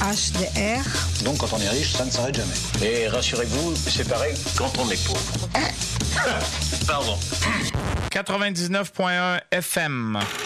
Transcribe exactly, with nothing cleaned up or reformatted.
H D R. Donc quand on est riche, ça ne s'arrête jamais. Et rassurez-vous, c'est pareil quand on est pauvre. Pardon. quatre-vingt-dix-neuf point un F M.